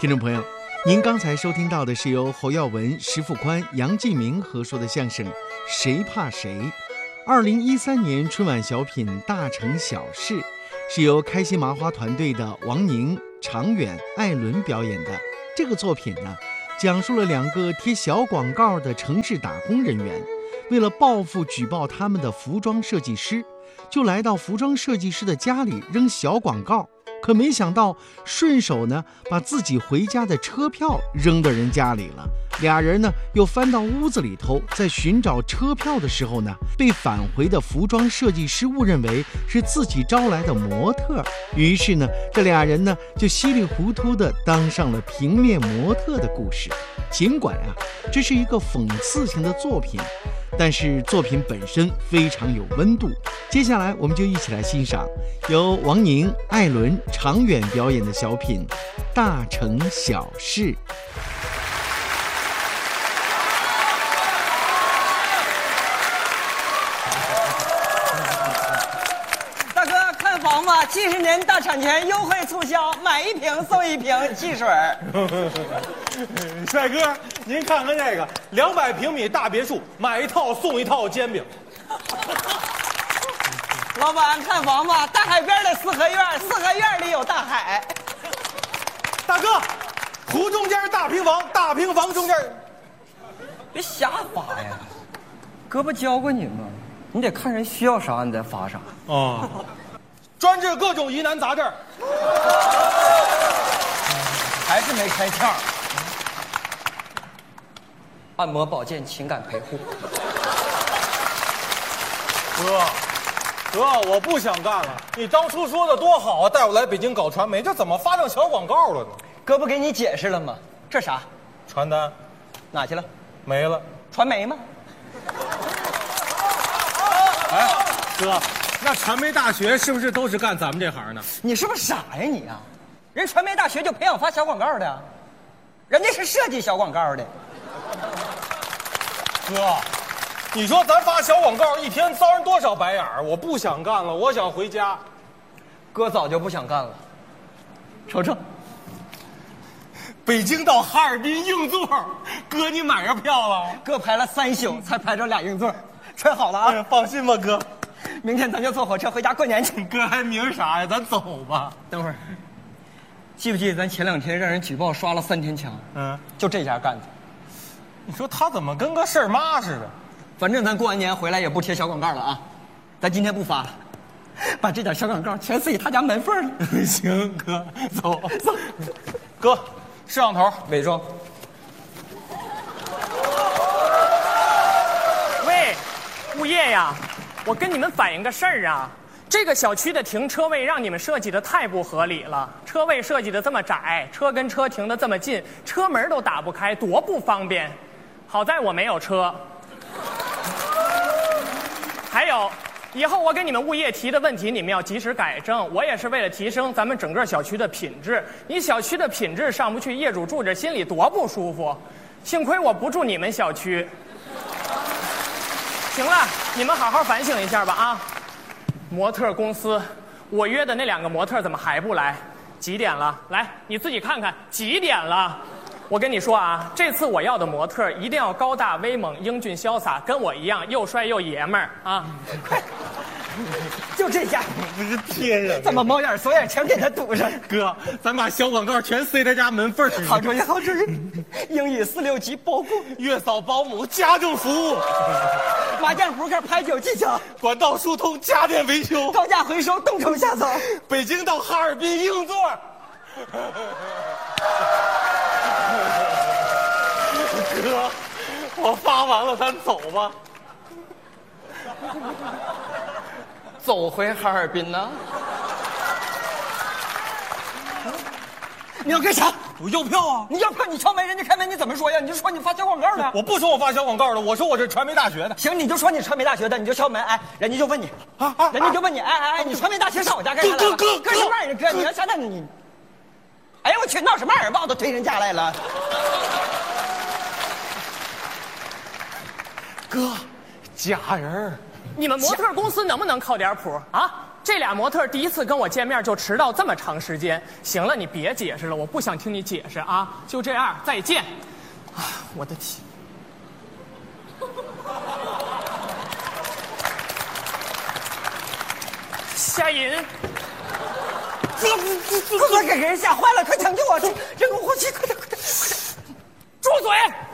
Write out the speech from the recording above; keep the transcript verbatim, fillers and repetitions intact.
听众朋友，您刚才收听到的是由侯耀文、石富宽、杨继明合说的相声《谁怕谁》。二零一三年春晚小品《大城小事》是由开心麻花团队的王宁、常远、艾伦表演的。这个作品呢，讲述了两个贴小广告的城市打工人员，为了报复举报他们的服装设计师，就来到服装设计师的家里扔小广告。可没想到，顺手呢把自己回家的车票扔到人家里了。俩人呢又翻到屋子里头，在寻找车票的时候呢，被返回的服装设计师误认为是自己招来的模特。于是呢，这俩人呢就稀里糊涂的当上了平面模特的故事。尽管啊，这是一个讽刺性的作品，但是作品本身非常有温度。接下来我们就一起来欣赏由王宁、艾伦、常远表演的小品《大城小事》。 大哥，看房吧，七十年大产权优惠促销，买一瓶送一瓶汽水。 帅哥，您看看这个两百平米大别墅，买一套送一套煎饼。 老板，看房吧，大海边的四合院，四合院里有大海。 大哥，湖中间大平房，大平房中间。 别瞎发呀！哥不教过你吗？你得看人需要啥，你再发啥。 哦，专治各种疑难杂症。 还是没开窍。按摩、保健、情感陪护。 哥，哥，我不想干了。你当初说的多好啊，带我来北京搞传媒，这怎么发成小广告了呢？ 哥不给你解释了吗？这啥？ 传单哪去了？ 没了。 传媒吗？ 哎，哥，那传媒大学是不是都是干咱们这行的？ 你是不是傻呀你啊？人传媒大学就培养发小广告的，人家是设计小广告的。 哥，你说咱发小广告一天遭人多少白眼儿？我不想干了，我想回家。 哥早就不想干了。瞅瞅， 北京到哈尔滨硬座，哥你买着票了？ 哥排了三宿才排着俩硬座，揣好了啊！ 哎、放心吧，哥。 明天咱就坐火车回家过年去。 哥还明啥呀？咱走吧。 等会儿，记不记得咱前两天让人举报刷了三天墙？ 嗯， 就这家干的。 你说他怎么跟个事儿妈似的？ 反正咱过完年回来也不贴小广告了啊，咱今天不发了，把这点小广告全塞他家门缝里。 行，哥，走走。哥，摄像头伪装。 喂，物业呀，我跟你们反映个事儿啊。这个小区的停车位让你们设计的太不合理了，车位设计的这么窄，车跟车停的这么近，车门都打不开，多不方便。好在我没有车。还有，以后我给你们物业提的问题，你们要及时改正。我也是为了提升咱们整个小区的品质。你小区的品质上不去，业主住着心里多不舒服。幸亏我不住你们小区。行了，你们好好反省一下吧啊！模特公司，我约的那两个模特怎么还不来？几点了？来，你自己看看几点了。我跟你说啊，这次我要的模特一定要高大威猛、英俊潇洒，跟我一样又帅又爷们儿啊！ 快，就这家， 不是天啊！ 咱把猫眼、锁眼全给他堵上。 哥，咱把小广告全塞他家门缝里。 好主意，好主意。英语四六级包括月嫂、保姆、家政服务、 麻将扑克、牌九技巧、 管道疏通、家电维修、 高价回收、动手下槽。 北京到哈尔滨硬座。哥，我发完了，咱走吧。 走回哈尔滨呢？你要干啥？ 我要票啊！ 你要票，你敲门，人家开门，你怎么说呀？你就说你发小广告的。 我不说我发小广告的，我说我是传媒大学的。 行，你就说你传媒大学的，你就敲门，哎，人家就问你，啊啊，人家就问你，哎哎哎，你传媒大学上我家干啥来了？ 哥哥哥哥什么玩意儿？哥，你要现在你，哎呀我去，闹什么玩意儿？把我都推人家来了。 哥，假人。 你们模特公司能不能靠点谱啊？ 这俩模特第一次跟我见面就迟到这么长时间。行了，你别解释了，我不想听你解释啊。就这样，再见。啊，我的天！夏银， 哥哥给人吓坏了，快抢救我！这人工呼吸，快点快点快点！ 住嘴！